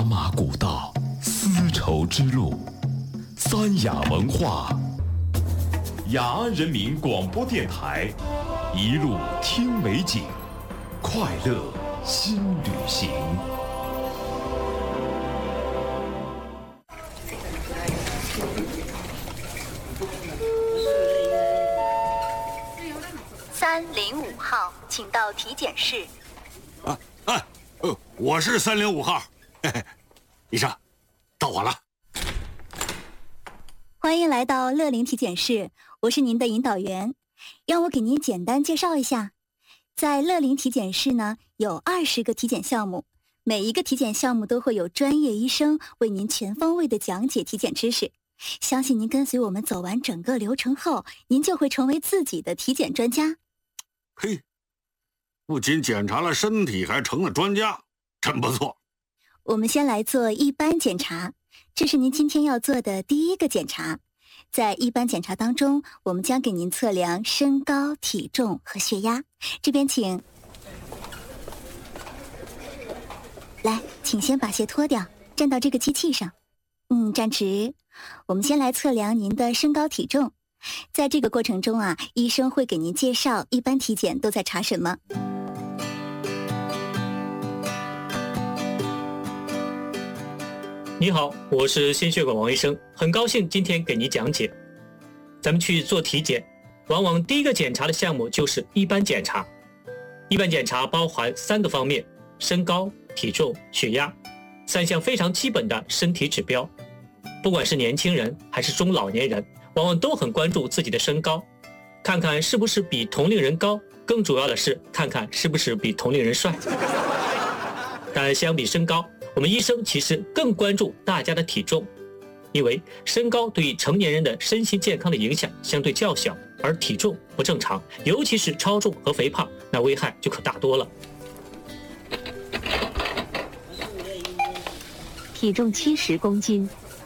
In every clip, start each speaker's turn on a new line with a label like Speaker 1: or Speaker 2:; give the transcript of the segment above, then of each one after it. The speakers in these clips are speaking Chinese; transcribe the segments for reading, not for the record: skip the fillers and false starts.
Speaker 1: 马古道，丝绸之路，三雅文化，雅安人民广播电台，一路听美景，快乐新旅行。
Speaker 2: 305号，请到体检室。
Speaker 3: 我是305号，医生，到我了。
Speaker 2: 欢迎来到乐龄体检室，我是您的引导员。让我给您简单介绍一下，在乐龄体检室呢，有20个体检项目，每一个体检项目都会有专业医生为您全方位的讲解体检知识。相信您跟随我们走完整个流程后，您就会成为自己的体检专家。
Speaker 3: 嘿，不仅检查了身体，还成了专家，真不错。
Speaker 2: 我们先来做一般检查，这是您今天要做的第一个检查。在一般检查当中，我们将给您测量身高、体重和血压。这边请。来，请先把鞋脱掉，站到这个机器上。站直。我们先来测量您的身高体重。在这个过程中啊，医生会给您介绍一般体检都在查什么。
Speaker 4: 你好，我是心血管王医生，很高兴今天给你讲解。咱们去做体检，往往第一个检查的项目就是一般检查。一般检查包含3个方面：身高、体重、血压，3项非常基本的身体指标。不管是年轻人还是中老年人，往往都很关注自己的身高，看看是不是比同龄人高，更主要的是看看是不是比同龄人帅。但相比身高，我们医生其实更关注大家的体重，因为身高对于成年人的身心健康的影响相对较小，而体重不正常，尤其是超重和肥胖，那危害就可大多了。
Speaker 2: 体重70公斤。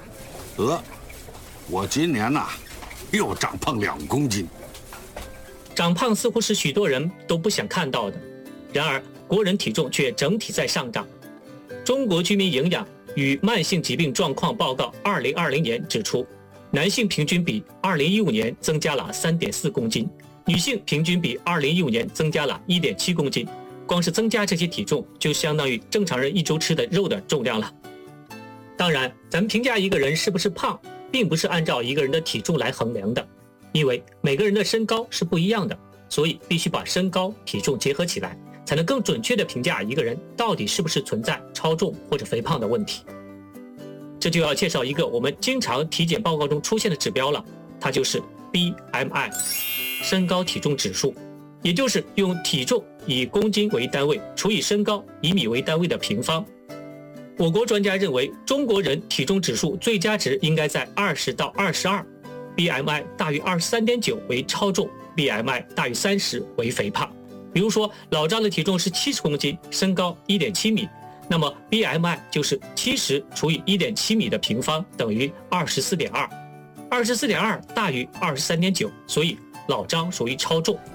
Speaker 3: 我今年又长胖2公斤。
Speaker 4: 长胖似乎是许多人都不想看到的，然而国人体重却整体在上涨。中国居民营养与慢性疾病状况报告2020年指出，男性平均比2015年增加了3.4公斤，女性平均比2015年增加了1.7公斤。光是增加这些体重，就相当于正常人一周吃的肉的重量了。当然，咱们评价一个人是不是胖，并不是按照一个人的体重来衡量的，因为每个人的身高是不一样的，所以必须把身高、体重结合起来，才能更准确地评价一个人到底是不是存在超重或者肥胖的问题。这就要介绍一个我们经常体检报告中出现的指标了，它就是 BMI， 身高体重指数，也就是用体重以公斤为单位除以身高以米为单位的平方。我国专家认为，中国人体重指数最佳值应该在20到22， BMI 大于 23.9 为超重， BMI 大于30为肥胖。比如说老张的体重是70公斤，身高 1.7 米，那么 BMI 就是70除以 1.7 米的平方等于 24.2， 24.2 大于 23.9， 所以老张属于超重。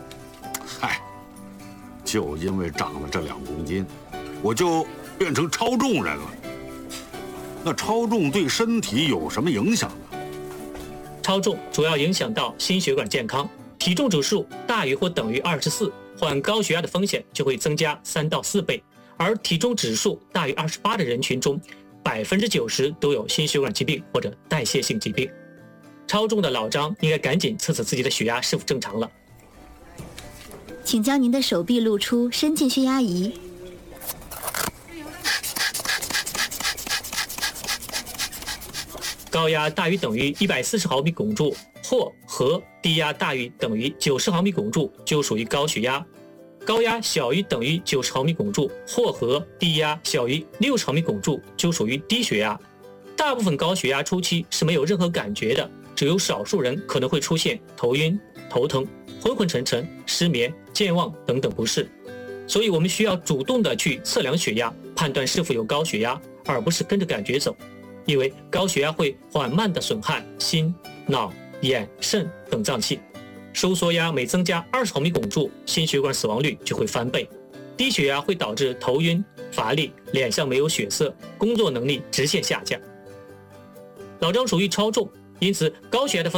Speaker 3: 就因为长了这2公斤，我就变成超重人了。那超重对身体有什么影响呢？
Speaker 4: 超重主要影响到心血管健康，体重指数大于或等于24，患高血压的风险就会增加3到4倍，而体重指数大于28的人群中，90%都有心血管疾病或者代谢性疾病。超重的老张应该赶紧测测自己的血压是否正常了。
Speaker 2: 请将您的手臂露出，伸进血压仪。
Speaker 4: 高压大于等于140毫米汞柱或和低压大于等于90毫米汞柱就属于高血压，高压小于等于90毫米汞柱或和低压小于60毫米汞柱就属于低血压。大部分高血压初期是没有任何感觉的，只有少数人可能会出现头晕、头疼、昏昏沉沉、失眠、健忘等等不适。所以我们需要主动的去测量血压，判断是否有高血压，而不是跟着感觉走。因为高血压会缓慢地损害心、脑、眼、肾等脏器，收缩压每增加20毫米汞柱，心血管死亡率就会翻倍。 低血压会导致头晕、乏力、脸上没有血色，工作能力直线下降。老张属于超重，因此高血压的